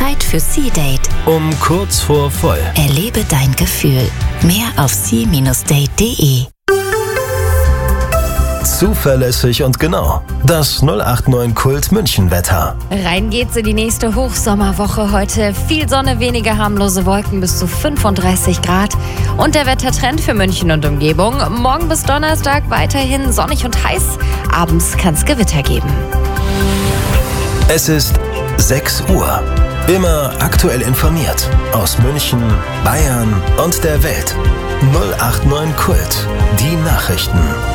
Zeit für Sea-Date. Um kurz vor voll. Erlebe dein Gefühl. Mehr auf sea-date.de. Zuverlässig und genau. Das 089 Kult München Wetter. Rein geht's in die nächste Hochsommerwoche heute. Viel Sonne, wenige harmlose Wolken, bis zu 35 Grad. Und der Wettertrend für München und Umgebung. Morgen bis Donnerstag weiterhin sonnig und heiß. Abends kann's Gewitter geben. Es ist 6 Uhr. Immer aktuell informiert. Aus München, Bayern und der Welt. 089 Kult. Die Nachrichten.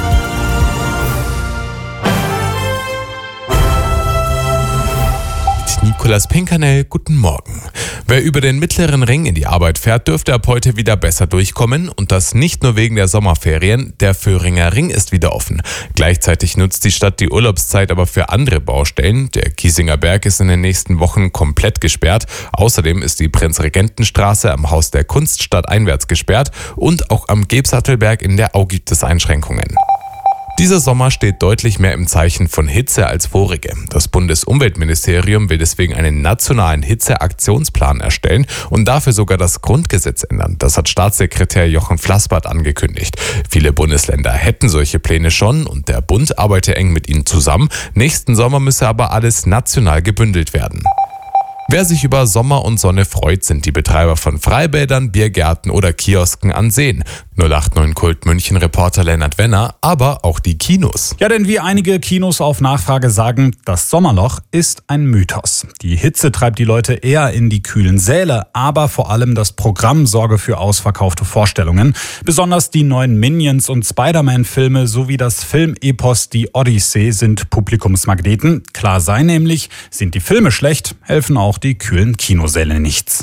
Nikolaus Pinkernell, guten Morgen. Wer über den Mittleren Ring in die Arbeit fährt, dürfte ab heute wieder besser durchkommen und das nicht nur wegen der Sommerferien. Der Föhringer Ring ist wieder offen. Gleichzeitig nutzt die Stadt die Urlaubszeit aber für andere Baustellen. Der Kiesinger Berg ist in den nächsten Wochen komplett gesperrt. Außerdem ist die Prinzregentenstraße am Haus der Kunst stadteinwärts gesperrt und auch am Gebsattelberg in der Au gibt es Einschränkungen. Dieser Sommer steht deutlich mehr im Zeichen von Hitze als vorige. Das Bundesumweltministerium will deswegen einen nationalen Hitzeaktionsplan erstellen und dafür sogar das Grundgesetz ändern. Das hat Staatssekretär Jochen Flassbart angekündigt. Viele Bundesländer hätten solche Pläne schon und der Bund arbeite eng mit ihnen zusammen. Nächsten Sommer müsse aber alles national gebündelt werden. Wer sich über Sommer und Sonne freut, sind die Betreiber von Freibädern, Biergärten oder Kiosken an Seen. 089 Kult München Reporter Lennart Wenner, aber auch die Kinos. Ja, denn wie einige Kinos auf Nachfrage sagen, das Sommerloch ist ein Mythos. Die Hitze treibt die Leute eher in die kühlen Säle, aber vor allem das Programm sorge für ausverkaufte Vorstellungen. Besonders die neuen Minions- und Spider-Man-Filme sowie das Filmepos Die Odyssee sind Publikumsmagneten. Klar sei nämlich, sind die Filme schlecht, helfen auch die kühlen Kinosäle nichts.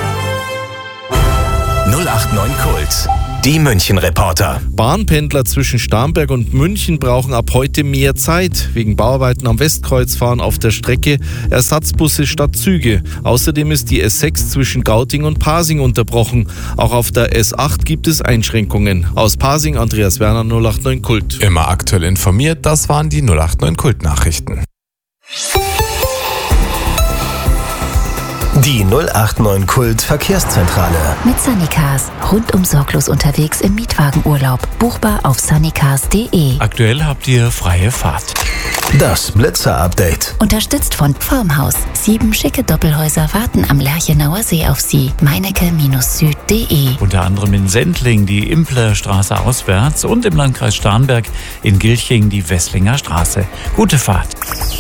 089 Kult. Die München-Reporter. Bahnpendler zwischen Starnberg und München brauchen ab heute mehr Zeit. Wegen Bauarbeiten am Westkreuz fahren auf der Strecke Ersatzbusse statt Züge. Außerdem ist die S6 zwischen Gauting und Pasing unterbrochen. Auch auf der S8 gibt es Einschränkungen. Aus Pasing, Andreas Werner, 089 Kult. Immer aktuell informiert, das waren die 089 Kult-Nachrichten. Die 089 Kult Verkehrszentrale. Mit Sunnycars. Rundum sorglos unterwegs im Mietwagenurlaub. Buchbar auf sunnycars.de. Aktuell habt ihr freie Fahrt. Das Blitzer-Update. Unterstützt von Formhaus. 7 schicke Doppelhäuser warten am Lerchenauer See auf Sie. meinecke-süd.de. Unter anderem in Sendling die Implerstraße auswärts und im Landkreis Starnberg in Gilching die Wesslinger Straße. Gute Fahrt.